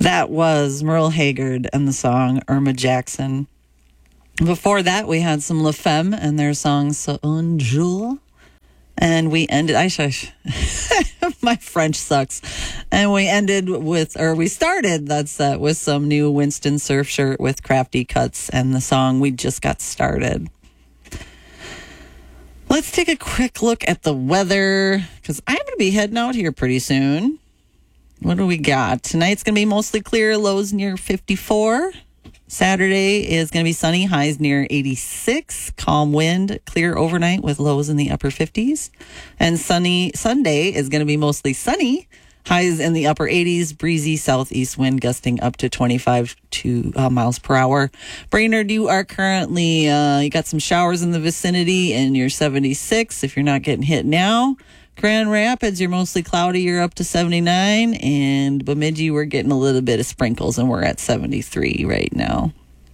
That was Merle Haggard and the song Irma Jackson. Before that, we had some La Femme and their song So Un Jour. And we ended, my French sucks. And we started that set with some new Winston Surfshirt with Crafty Cuts and the song We Just Got Started. Let's take a quick look at the weather, because I'm going to be heading out here pretty soon. What do we got? Tonight's going to be mostly clear, lows near 54. Saturday is going to be sunny, highs near 86. Calm wind, clear overnight with lows in the upper 50s. And Sunday is going to be mostly sunny, highs in the upper 80s, breezy southeast wind gusting up to 25 miles per hour. Brainerd, you are currently, you got some showers in the vicinity and you're 76 if you're not getting hit now. Grand Rapids, you're mostly cloudy, you're up to 79. And Bemidji, we're getting a little bit of sprinkles and we're at 73 right now.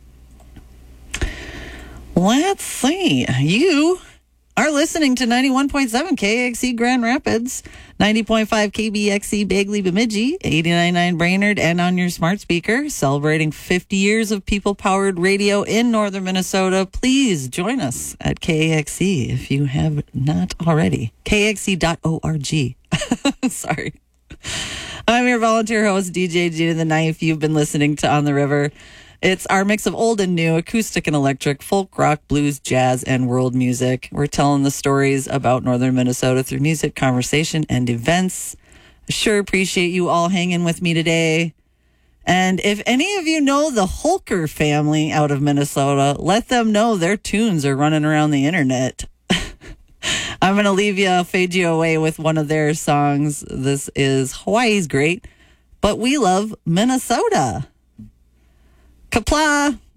Let's see. You are listening to 91.7 KXC Grand Rapids, 90.5 KBXC Bagley Bemidji, 89.9 Brainerd, and on your smart speaker, celebrating 50 years of people-powered radio in northern Minnesota. Please join us at KXC if you have not already. KXC.org. Sorry. I'm your volunteer host, DJ Gina the Knife. You've been listening to On the River. It's our mix of old and new, acoustic and electric, folk, rock, blues, jazz, and world music. We're telling the stories about northern Minnesota through music, conversation, and events. I sure appreciate you all hanging with me today. And if any of you know the Holker family out of Minnesota, let them know their tunes are running around the internet. I'm going to fade you away with one of their songs. This is Hawaii's Great, but we love Minnesota. Kapla!